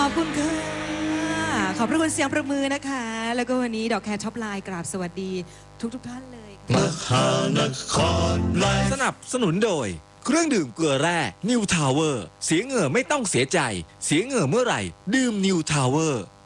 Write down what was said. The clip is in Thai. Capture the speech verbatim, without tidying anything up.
อบคุณค่ะขอบพระคุณเสียงประมือนะคะแล้วก็วันนี้ดอกแคร์ท็อปไลน์กราบสวัสดีทุกทุกท่านเลยมหานครไลฟ์สนับสนุนโดยเครื่องดื่มเกลือแร่นิวทาวเวอร์เสียเหงื่อไม่ต้องเสียใจเสียเหงื่อเมื่อไหร่ดื่มนิวทาวเวอร์